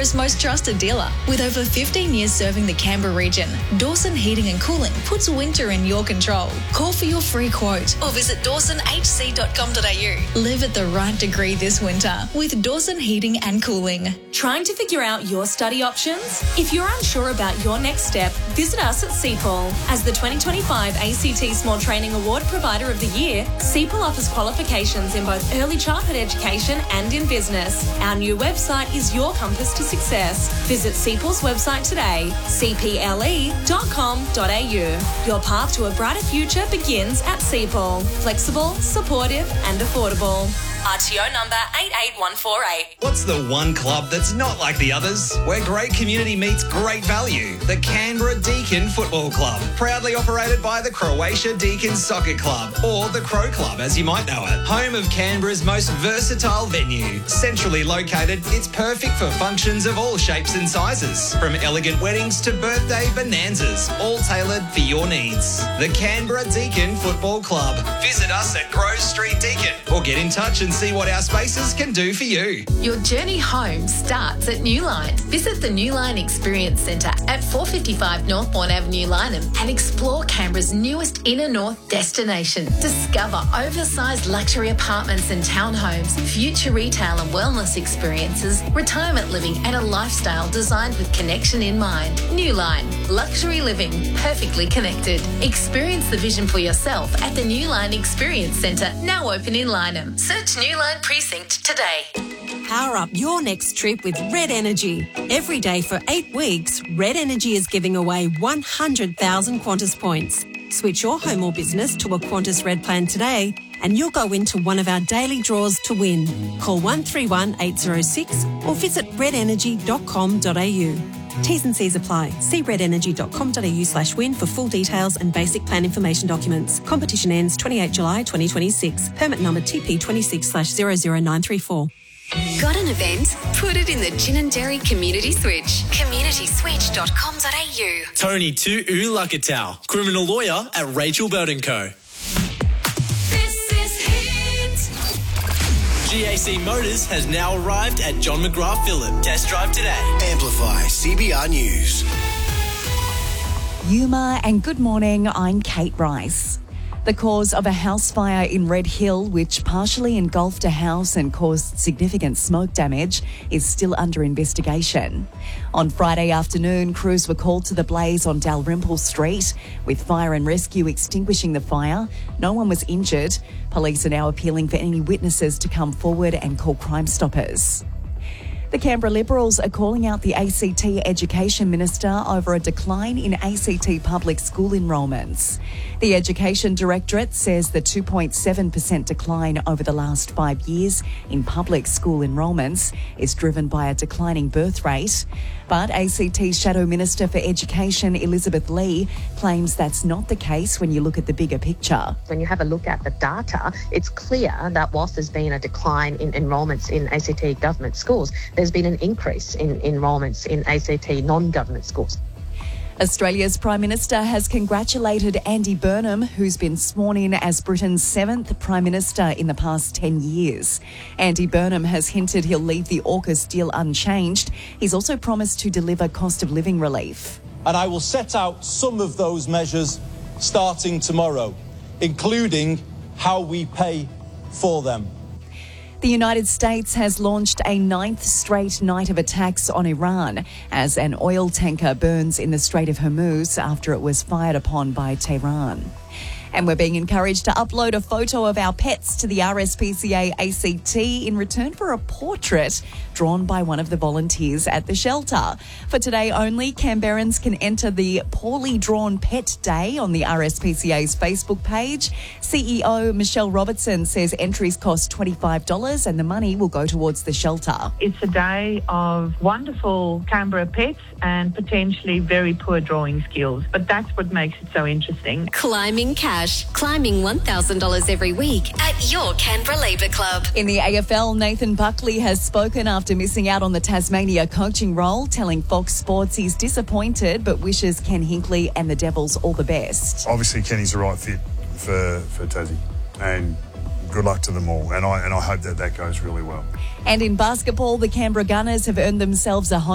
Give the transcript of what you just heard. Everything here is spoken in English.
Canberra's most trusted dealer. With over 15 years serving the Canberra region, Dawson Heating and Cooling puts winter in your control. Call for your free quote or visit dawsonhc.com.au. Live at the right degree this winter with Dawson Heating and Cooling. Trying to figure out your study options? If you're unsure about your next step, visit us at CPAL. As the 2025 ACT Small Training Award Provider of the Year, CPAL offers qualifications in both early childhood education and in business. Our new website is your compass to success. Visit CPAL's website today, cple.com.au. Your path to a brighter future begins at CPAL. Flexible, supportive and affordable. RTO number 88148. What's the one club that's not like the others? Where great community meets great value. The Canberra Deakin Football Club. Proudly operated by the Croatia Deakin Soccer Club, or the Crow Club as you might know it. Home of Canberra's most versatile venue. Centrally located, it's perfect for functions of all shapes and sizes. From elegant weddings to birthday bonanzas, all tailored for your needs. The Canberra Deakin Football Club. Visit us at Grove Street Deakin or get in touch and see what our spaces can do for you. Your journey home starts at Newline. Visit the Newline Experience Centre at 455 Northbourne Avenue, Lynham, and explore Canberra's newest inner north destination. Discover oversized luxury apartments and townhomes, future retail and wellness experiences, retirement living and a lifestyle designed with connection in mind. Newline, luxury living, perfectly connected. Experience the vision for yourself at the Newline Experience Centre, now open in Lynham. Search Newline Precinct today. Power up your next trip with Red Energy. Every day for 8 weeks, Red Energy is giving away 100,000 Qantas points. Switch your home or business to a Qantas Red plan today and you'll go into one of our daily draws to win. Call 131 806 or visit redenergy.com.au. T's and C's apply. See redenergy.com.au/win for full details and basic plan information documents. Competition ends 28 July 2026. Permit number TP26/00934. Got an event? Put it in the Gin and Dairy Community Switch. communityswitch.com.au. Tony Tu Lakatau, criminal lawyer at Rachel Bird & Co. This is Hit. GAC Motors has now arrived at John McGrath Phillip. Test drive today. Amplify CBR News. Yuma and good morning, I'm Kate Rice. The cause of a house fire in Red Hill, which partially engulfed a house and caused significant smoke damage, is still under investigation. On Friday afternoon, crews were called to the blaze on Dalrymple Street, with fire and rescue extinguishing the fire. No one was injured. Police are now appealing for any witnesses to come forward and call Crime Stoppers. The Canberra Liberals are calling out the ACT Education Minister over a decline in ACT public school enrolments. The Education Directorate says the 2.7% decline over the last 5 years in public school enrolments is driven by a declining birth rate. But ACT Shadow Minister for Education, Elizabeth Lee, claims that's not the case when you look at the bigger picture. When you have a look at the data, it's clear that whilst there's been a decline in enrolments in ACT government schools, there's been an increase in enrolments in ACT non-government schools. Australia's Prime Minister has congratulated Andy Burnham, who's been sworn in as Britain's 7th Prime Minister in the past 10 years. Andy Burnham has hinted he'll leave the AUKUS deal unchanged. He's also promised to deliver cost of living relief. And I will set out some of those measures starting tomorrow, including how we pay for them. The United States has launched a 9th straight night of attacks on Iran as an oil tanker burns in the Strait of Hormuz after it was fired upon by Tehran. And we're being encouraged to upload a photo of our pets to the RSPCA ACT in return for a portrait drawn by one of the volunteers at the shelter. For today only, Canberrans can enter the Poorly Drawn Pet Day on the RSPCA's Facebook page. CEO Michelle Robertson says entries cost $25 and the money will go towards the shelter. It's a day of wonderful Canberra pets and potentially very poor drawing skills, but that's what makes it so interesting. Climbing cash. Climbing $1,000 every week at your Canberra Labour Club. In the AFL, Nathan Buckley has spoken after missing out on the Tasmania coaching role, telling Fox Sports he's disappointed but wishes Ken Hinkley and the Devils all the best. Obviously, Kenny's the right fit for Tassie, and good luck to them all. And I hope that goes really well. And in basketball, the Canberra Gunners have earned themselves a home